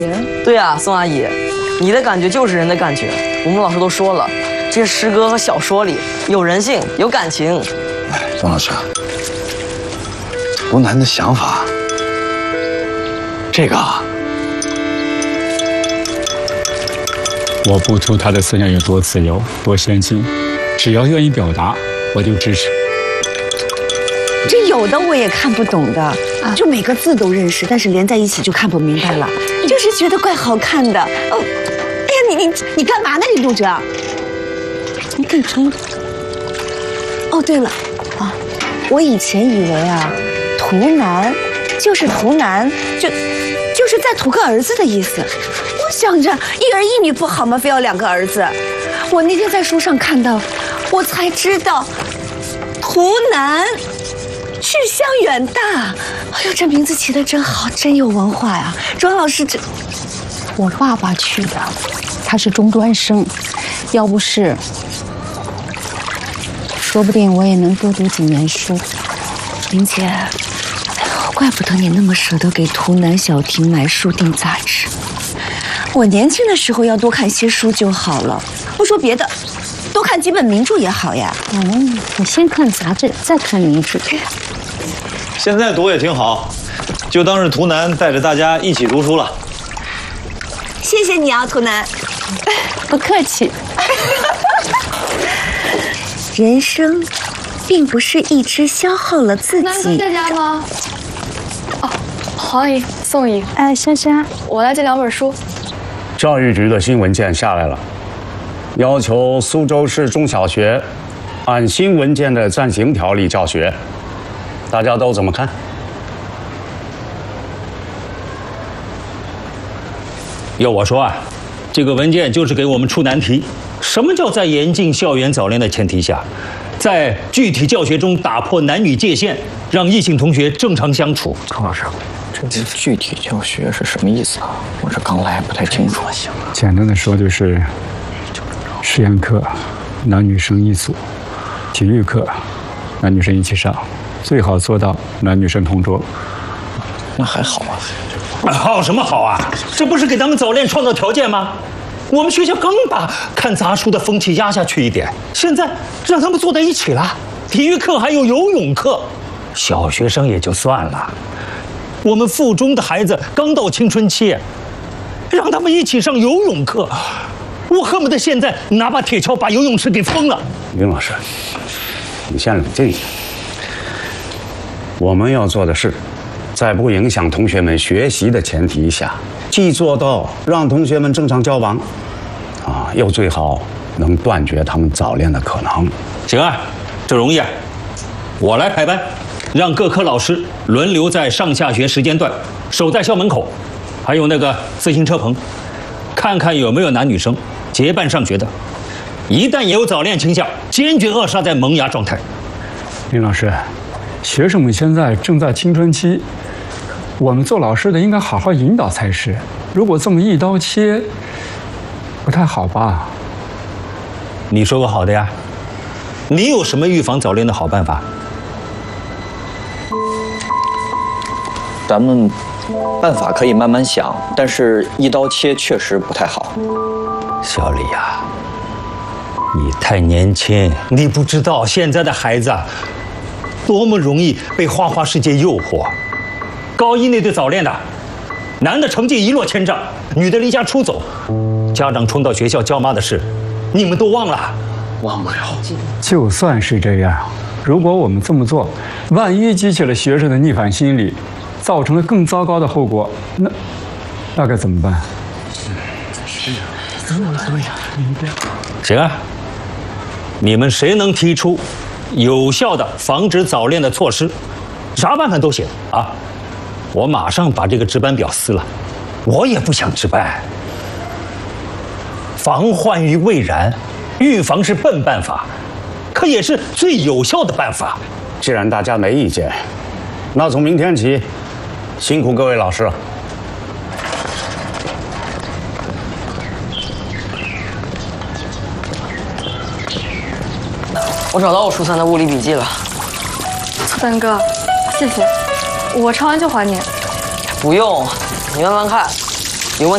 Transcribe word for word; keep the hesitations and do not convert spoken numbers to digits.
对呀、啊，宋阿姨，你的感觉就是人的感觉。我们老师都说了，这些诗歌和小说里有人性，有感情。 哎，宋老师，图南的想法，这个啊， 我不图他的思想有多自由、多先进，只要愿意表达，我就支持。 这有的我也看不懂的，就每个字都认识，但是连在一起就看不明白了，就是觉得怪好看的。哦，哎呀，你你你干嘛呢？你录着？你干什么？哦，对了，啊，我以前以为啊，图南就是图南，就就是在图个儿子的意思。我想着一儿一女不好吗？非要两个儿子。我那天在书上看到，我才知道，图南。志向远大，哎呦，这名字起得真好，真有文化呀！庄老师，这我爸爸去的，他是中专生，要不是，说不定我也能多读几年书。 林姐，哎呦，怪不得你那么舍得给图南小婷买书订杂志。我年轻的时候要多看些书就好了，不说别的，多看几本名著也好呀。 嗯，我先看杂志，再看名著。 现在读也挺好，就当是图南带着大家一起读书了。 谢谢你啊，图南。 不客气。 人生，并不是一直消耗了自己。 在家吗？哦，黄姨、宋姨， 哎，莎莎， 我来借两本书。 教育局的新文件下来了，要求苏州市中小学按新文件的暂行条例教学。大家都怎么看？ 要我说啊，这个文件就是给我们出难题。什么叫在严禁校园早恋的前提下，在具体教学中打破男女界限，让异性同学正常相处？ 庄老师，这个具体教学是什么意思啊？我这刚来不太清楚。 简单的说就是，实验课男女生一组，体育课男女生一起上。最好做到男女生同桌， 那还好啊。 好什么好啊？这不是给他们早恋创造条件吗？我们学校刚把看杂书的风气压下去一点，现在让他们坐在一起了。体育课还有游泳课，小学生也就算了，我们附中的孩子刚到青春期，让他们一起上游泳课，我恨不得现在拿把铁锹把游泳池给封了。 林老师，你先冷静一点。我们要做的是，在不影响同学们学习的前提下，既做到让同学们正常交往，啊，又最好能断绝他们早恋的可能。 行啊，这容易啊，我来排班，让各科老师轮流在上下学时间段守在校门口，还有那个自行车棚，看看有没有男女生结伴上学的。一旦有早恋倾向，坚决扼杀在萌芽状态。 林老师。学生们现在正在青春期，我们做老师的应该好好引导才是。如果这么一刀切，不太好吧？ 你说个好的呀，你有什么预防早恋的好办法？ 咱们办法可以慢慢想，但是一刀切确实不太好。 小李呀，你太年轻，你不知道现在的孩子啊。多么容易被花花世界诱惑！高一那对早恋的，男的成绩一落千丈，女的离家出走，家长冲到学校叫妈的事，你们都忘了？ 忘不了。 就算是这样，如果我们这么做，万一激起了学生的逆反心理，造成了更糟糕的后果，那那该怎么办？ 是，怎么怎么样？ 行啊，你们谁能提出有效的防止早恋的措施，啥办法都行啊！我马上把这个值班表撕了，我也不想值班。防患于未然，预防是笨办法，可也是最有效的办法。 既然大家没意见，那从明天起，辛苦各位老师了。 我找到我初三的物理笔记了。 初三哥，谢谢，我抄完就还你。 不用，你慢慢看。